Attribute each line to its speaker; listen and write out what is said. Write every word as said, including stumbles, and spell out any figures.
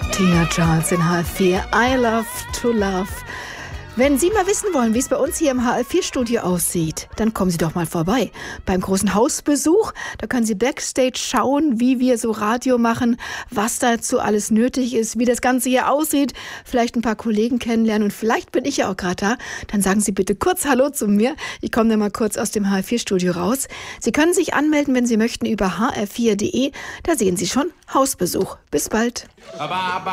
Speaker 1: Tina Charles in H F vier. I love to love. Wenn Sie mal wissen wollen, wie es bei uns hier im H F vier Studio aussieht, dann kommen Sie doch mal vorbei. Beim großen Hausbesuch, da können Sie Backstage schauen, wie wir so Radio machen, was dazu alles nötig ist, wie das Ganze hier aussieht, vielleicht ein paar Kollegen kennenlernen und vielleicht bin ich ja auch gerade da. Dann sagen Sie bitte kurz Hallo zu mir. Ich komme dann mal kurz aus dem H F vier Studio raus. Sie können sich anmelden, wenn Sie möchten, über h f vier punkt d e. Da sehen Sie schon Hausbesuch. Bis bald.